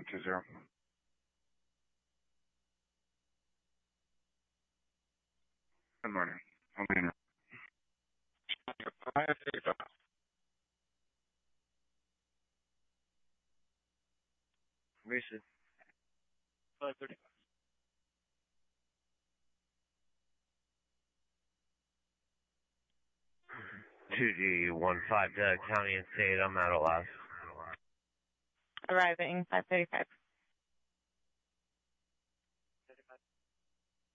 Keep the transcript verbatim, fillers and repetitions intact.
seven two zero. Good morning. I'll be in. five thirty-five. Mason. five thirty-five. two G one five to county and state. I'm out of last. Arriving five thirty-five.